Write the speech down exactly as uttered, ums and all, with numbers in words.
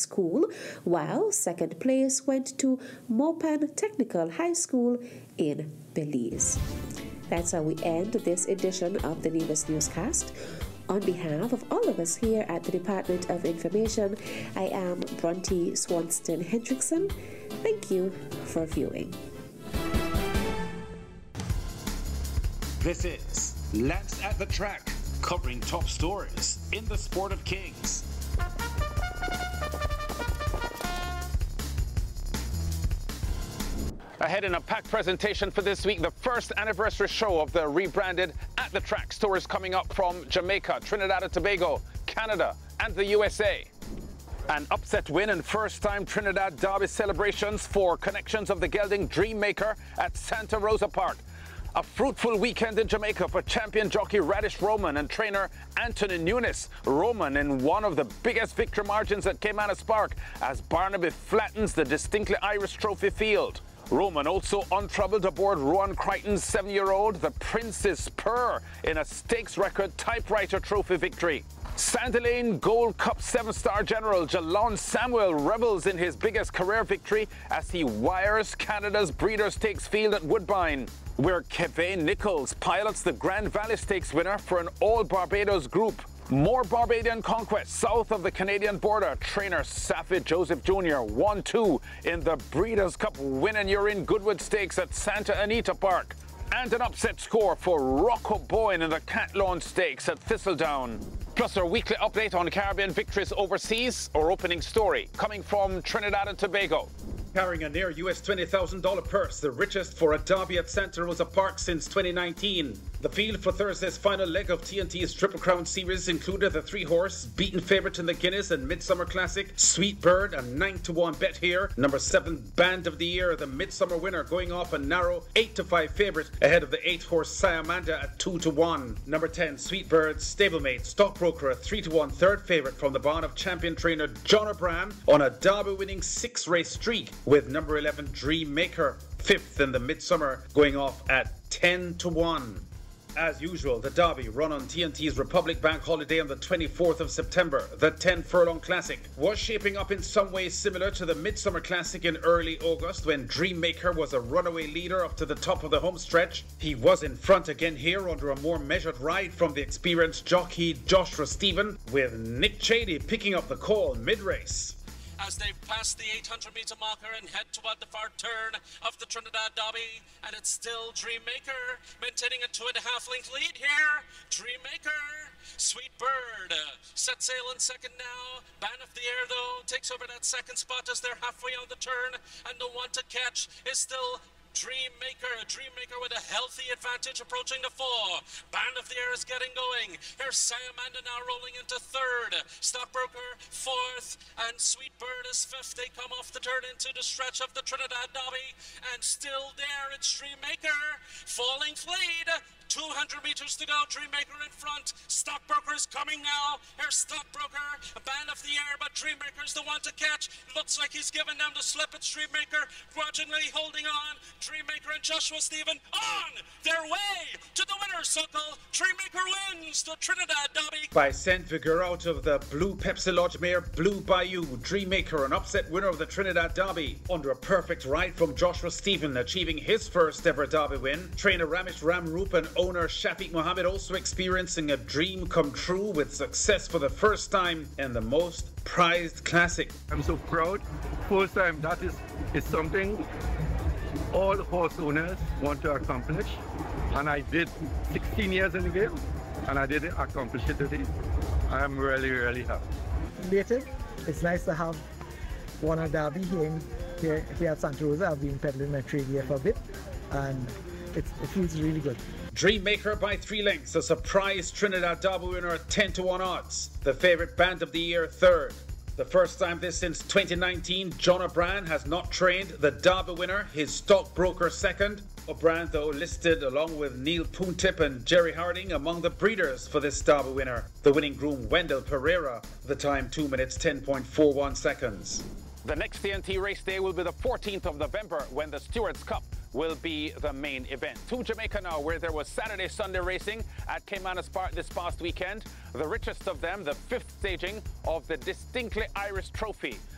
School, while second place went to Mopan Technical High School in Belize. That's how we end this edition of the Nevis Newscast. On behalf of all of us here at the Department of Information, I am Bronte Swanston Hendrickson. Thank you for viewing. This is Lance at the Track, covering top stories in the sport of kings. Ahead in a packed presentation for this week, the first anniversary show of the rebranded At the Track stories coming up from Jamaica, Trinidad and Tobago, Canada, and the U S A. An upset win and first-time Trinidad Derby celebrations for Connections of the Gelding Dreammaker at Santa Rosa Park. A fruitful weekend in Jamaica for champion jockey Radish Roman and trainer Anthony Nunes. Roman in one of the biggest victory margins at Caymanas Park as Barnaby flattens the distinctly Irish Trophy field. Roman also untroubled aboard Rowan Crichton's seven-year-old, the Princess Purr, in a stakes record typewriter trophy victory. Sandalane Gold Cup seven-star general Jalon Samuel revels in his biggest career victory as he wires Canada's Breeders' Stakes field at Woodbine, where Kevin Nichols pilots the Grand Valley Stakes winner for an all-Barbados group. More Barbadian conquests south of the Canadian border. Trainer Safid Joseph Junior one two in the Breeders' Cup Win and You're In Goodwood Stakes at Santa Anita Park. And an upset score for Rocco Boyne in the Catlawn Stakes at Thistledown. Plus our weekly update on Caribbean victories overseas, our opening story coming from Trinidad and Tobago. Carrying a near U S twenty thousand dollars purse, the richest for a derby at Santa Rosa Park since twenty nineteen. The field for Thursday's final leg of T N T's Triple Crown Series included the three-horse, beaten favourite in the Guinness and Midsummer Classic, Sweet Bird, a nine to one bet here. Number seven, Band of the Year, the Midsummer winner, going off a narrow eight to five favourite ahead of the eight-horse Siamanda at two to one. Number ten, Sweet Bird, stablemate, stockbroker, a three to one third favourite from the barn of champion trainer John O'Brien on a derby-winning six-race streak, with number eleven, Dreammaker, fifth in the Midsummer, going off at ten to one. As usual, the Derby, run on T N T's Republic Bank holiday on the twenty-fourth of September, the ten Furlong Classic, was shaping up in some ways similar to the Midsummer Classic in early August when Dreammaker was a runaway leader up to the top of the home stretch. He was in front again here under a more measured ride from the experienced jockey Joshua Stephen, with Nick Chady picking up the call mid-race. As they've passed the eight hundred metre marker and head toward the far turn of the Trinidad Derby, and it's still Dreammaker maintaining a two and a half length lead here. Dreammaker, Sweet Bird set sail in second now. Band of the Air though takes over that second spot as they're halfway on the turn, and the one to catch is still Dreammaker, Dreammaker with a healthy advantage approaching the four. Band of the Air is getting going. Here's Siamanda now rolling into third. Stockbroker fourth, and Sweet Bird is fifth. They come off the turn into the stretch of the Trinidad Derby, and still there it's Dreammaker. Falling fleet. two hundred meters to go. Dreammaker in front. Stockbroker is coming now. Here's Stockbroker, a Band of the Air, but Dreammaker's the one to catch. Looks like he's giving them the slip. It's Dreammaker grudgingly holding on. Dreammaker and Joshua Stephen on their way to the winner's circle. Dreammaker wins the Trinidad Derby by Saint Vigor out of the Blue Pepsi Lodge mare Blue Bayou. Dreammaker, an upset winner of the Trinidad Derby, under a perfect ride from Joshua Stephen, achieving his first ever Derby win. Trainer Ramesh Ramroop and owner Shafiq Mohammed also experiencing a dream come true with success for the first time in the most prized classic. I'm so proud. First time, that is, is something all horse owners want to accomplish, and I did sixteen years in the game, and I did accomplish it today. I am really, really happy. Later, it's nice to have one at Derby here, here, here at Santa Rosa. I've been peddling my trade here for a bit, and it, it feels really good. Dreammaker by three lengths, a surprise Trinidad Derby winner at ten to one odds. The favourite Band of the Year third. The first time this since twenty nineteen, John O'Brien has not trained the Derby winner, his stockbroker second. O'Brien, though, listed along with Neil Poontip and Jerry Harding among the breeders for this Derby winner. The winning groom, Wendell Pereira, the time two minutes ten point four one seconds. The next T N T race day will be the fourteenth of November when the Stewards Cup will be the main event. To Jamaica now, where there was Saturday, Sunday racing at Caymanas Park this past weekend. The richest of them, the fifth staging of the distinctly Irish Trophy.